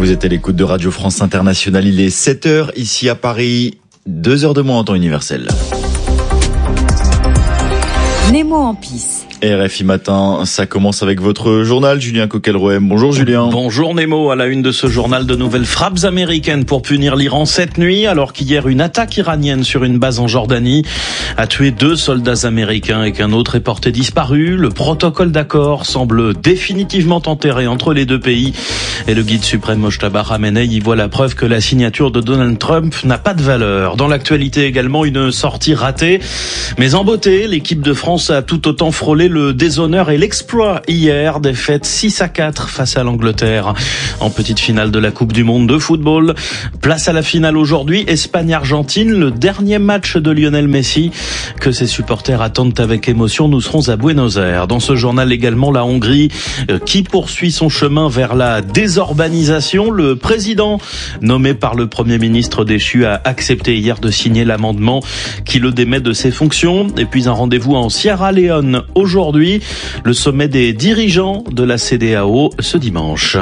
Vous êtes à l'écoute de Radio France Internationale. Il est 7h ici à Paris, 2 heures de moins en temps universel. Nemo en pisse. RFI Matin, ça commence avec votre journal, Julien Coquelroem. Bonjour Julien. Bonjour Nemo, à la une de ce journal, de nouvelles frappes américaines pour punir l'Iran cette nuit, alors qu'hier une attaque iranienne sur une base en Jordanie a tué 2 soldats américains et qu'un autre est porté disparu. Le protocole d'accord semble définitivement enterré entre les deux pays et le guide suprême Mojtaba Khamenei y voit la preuve que la signature de Donald Trump n'a pas de valeur. Dans l'actualité également, une sortie ratée, mais en beauté, l'équipe de France a tout autant frôlé le déshonneur et l'exploit hier, défaite 6-4 face à l'Angleterre en petite finale de la Coupe du Monde de football. Place à la finale aujourd'hui, Espagne-Argentine, le dernier match de Lionel Messi que ses supporters attendent avec émotion. Nous serons à Buenos Aires. Dans ce journal également, la Hongrie qui poursuit son chemin vers la désorbanisation. Le président nommé par le Premier ministre déchu a accepté hier de signer l'amendement qui le démet de ses fonctions. Et puis un rendez-vous en Sierra Leone aujourd'hui, le sommet des dirigeants de la CEDEAO ce dimanche.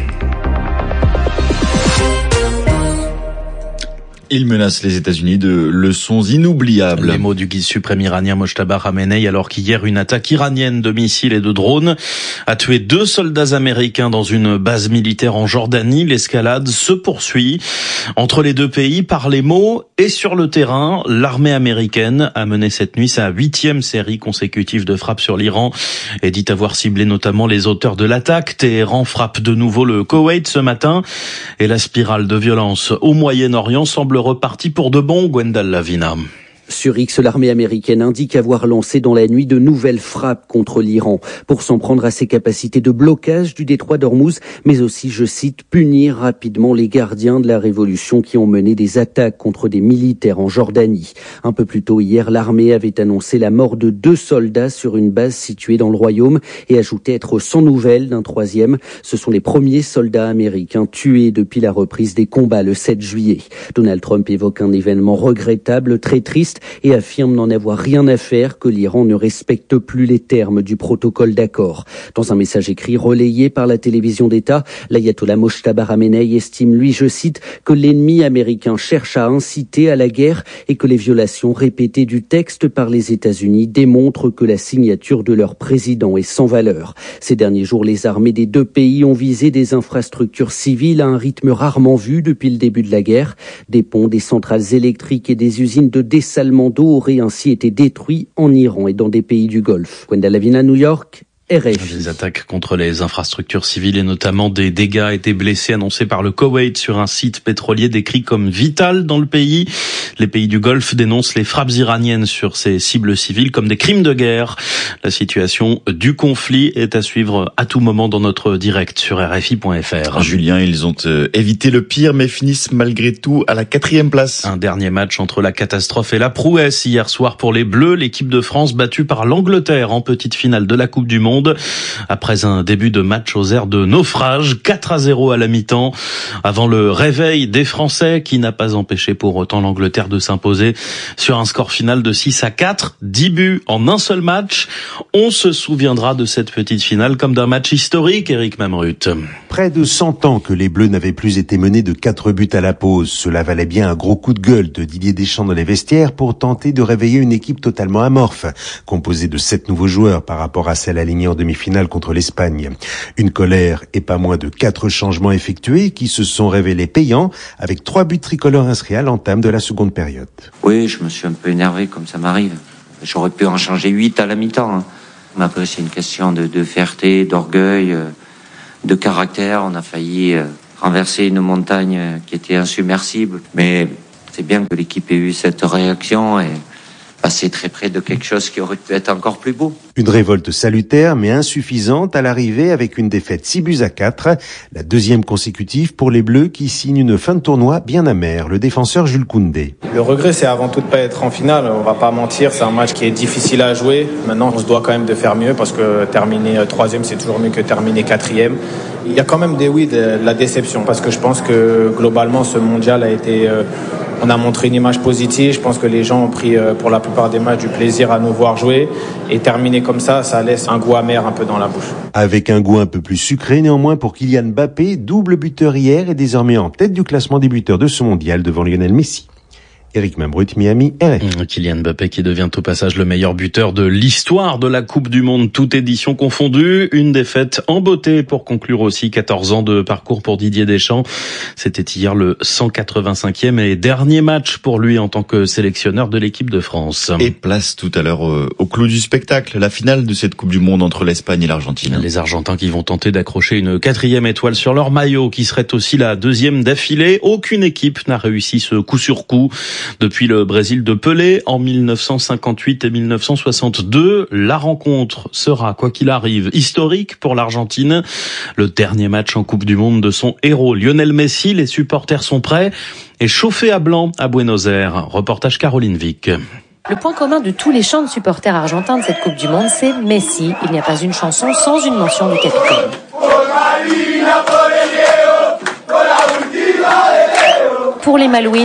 Il menace les États-Unis de leçons inoubliables. Les mots du guide suprême iranien Mojtaba Khamenei, alors qu'hier une attaque iranienne de missiles et de drones a tué 2 soldats américains dans une base militaire en Jordanie. L'escalade se poursuit entre les deux pays par les mots et sur le terrain. L'armée américaine a mené cette nuit sa 8e série consécutive de frappes sur l'Iran et dit avoir ciblé notamment les auteurs de l'attaque. Téhéran frappe de nouveau le Koweït ce matin et la spirale de violence au Moyen-Orient semble reparti pour de bon. Gwendal Lavina. Sur X, l'armée américaine indique avoir lancé dans la nuit de nouvelles frappes contre l'Iran pour s'en prendre à ses capacités de blocage du détroit d'Ormuz, mais aussi, je cite, punir rapidement les gardiens de la révolution qui ont mené des attaques contre des militaires en Jordanie. Un peu plus tôt hier, l'armée avait annoncé la mort de 2 soldats sur une base située dans le royaume et ajouté être sans nouvelles d'un 3e. Ce sont les premiers soldats américains tués depuis la reprise des combats le 7 juillet. Donald Trump évoque un événement regrettable, très triste, et affirme n'en avoir rien à faire, que l'Iran ne respecte plus les termes du protocole d'accord. Dans un message écrit relayé par la télévision d'État, l'ayatollah Mojtaba Khamenei estime, lui, je cite, que l'ennemi américain cherche à inciter à la guerre et que les violations répétées du texte par les États-Unis démontrent que la signature de leur président est sans valeur. Ces derniers jours, les armées des deux pays ont visé des infrastructures civiles à un rythme rarement vu depuis le début de la guerre. Des ponts, des centrales électriques et des usines de dessalement d'eau auraient ainsi été détruits en Iran et dans des pays du Golfe. Gwendal Lavina, New York. RFI. Des attaques contre les infrastructures civiles et notamment des dégâts et des blessés annoncés par le Koweït sur un site pétrolier décrit comme vital dans le pays. Les pays du Golfe dénoncent les frappes iraniennes sur ces cibles civiles comme des crimes de guerre. La situation du conflit est à suivre à tout moment dans notre direct sur RFI.fr. Julien, ils ont évité le pire mais finissent malgré tout à la 4e place. Un dernier match entre la catastrophe et la prouesse hier soir pour les Bleus. L'équipe de France battue par l'Angleterre en petite finale de la Coupe du Monde. Après un début de match aux airs de naufrage, 4-0 à la mi-temps, avant le réveil des Français qui n'a pas empêché pour autant l'Angleterre de s'imposer sur un score final de 6-4, 10 buts en un seul match. On se souviendra de cette petite finale comme d'un match historique, Eric Mamrut. Près de 100 ans que les Bleus n'avaient plus été menés de 4 buts à la pause. Cela valait bien un gros coup de gueule de Didier Deschamps dans les vestiaires pour tenter de réveiller une équipe totalement amorphe, composée de 7 nouveaux joueurs par rapport à celle alignée en demi-finale contre l'Espagne. Une colère et pas moins de 4 changements effectués qui se sont révélés payants avec 3 buts tricolores inscrits à l'entame de la seconde période. Oui, je me suis un peu énervé comme ça m'arrive. J'aurais pu en changer 8 à la mi-temps. Mais après, c'est une question de fierté, d'orgueil, de caractère. On a failli renverser une montagne qui était insubmersible. Mais c'est bien que l'équipe ait eu cette réaction et passer très près de quelque chose qui aurait pu être encore plus beau. Une révolte salutaire mais insuffisante à l'arrivée avec une défaite 6-4, la 2e consécutive pour les Bleus qui signent une fin de tournoi bien amère. Le défenseur Jules Koundé. Le regret, c'est avant tout de pas être en finale. On va pas mentir, c'est un match qui est difficile à jouer. Maintenant, on se doit quand même de faire mieux parce que terminer 3e, c'est toujours mieux que terminer 4e. Il y a quand même de la déception parce que je pense que globalement ce mondial a été... on a montré une image positive. Je pense que les gens ont pris pour la plupart des matchs du plaisir à nous voir jouer. Et terminer comme ça laisse un goût amer un peu dans la bouche. Avec un goût un peu plus sucré néanmoins pour Kylian Mbappé, double buteur hier et désormais en tête du classement des buteurs de ce mondial devant Lionel Messi. Éric Mambrut, Miami, RFI. Kylian Mbappé qui devient au passage le meilleur buteur de l'histoire de la Coupe du Monde, toute édition confondue. Une défaite en beauté pour conclure aussi 14 ans de parcours pour Didier Deschamps. C'était hier le 185e et dernier match pour lui en tant que sélectionneur de l'équipe de France. Et place tout à l'heure au clou du spectacle, la finale de cette Coupe du Monde entre l'Espagne et l'Argentine. Les Argentins qui vont tenter d'accrocher une 4e étoile sur leur maillot, qui serait aussi la 2e d'affilée. Aucune équipe n'a réussi ce coup sur coup. Depuis le Brésil de Pelé en 1958 et 1962, la rencontre sera, quoi qu'il arrive, historique pour l'Argentine. Le dernier match en Coupe du Monde de son héros Lionel Messi. Les supporters sont prêts et chauffés à blanc à Buenos Aires. Reportage Caroline Vic. Le point commun de tous les chants de supporters argentins de cette Coupe du Monde, c'est Messi. Il n'y a pas une chanson sans une mention du capitaine. Pour les Malouines,